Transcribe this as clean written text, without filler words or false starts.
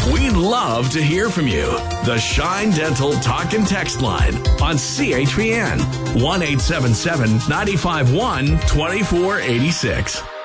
We'd love to hear from you. The Shine Dental Talk and Text line on CHPN 1-877-951-2486.